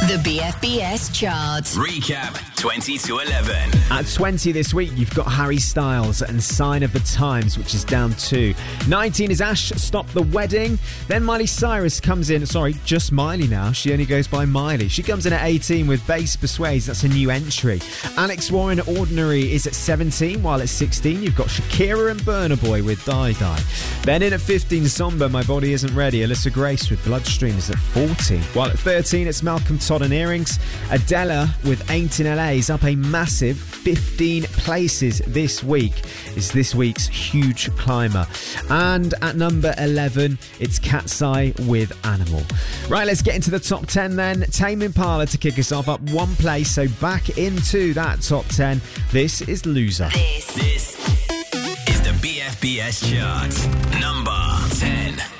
The BFBS chart. Recap 20 to 11. At 20 this week, you've got Harry Styles and Sign of the Times, which is down 2. 19 is Ash, Stop the Wedding. Then Miley Cyrus comes in. Sorry, just Miley now. She only goes by Miley. She comes in at 18 with Bass Persuades. That's a new entry. Alex Warren, Ordinary, is at 17, while at 16, you've got Shakira and Burna Boy with Die Die. Then in at 15, Somber, My Body Isn't Ready. Alyssa Grace with Bloodstream is at 14. While at 13, it's Malcolm Todd and Earrings. Adela with Ain't in LA is up a massive 15 places this week. It's this week's huge climber. And at number 11, it's Cat's Eye with Animal. Right, let's get into the top 10 then. Tame Impala to kick us off, up one place, so back into that top 10. This is Loser. This is the BFBS chart. Number 10.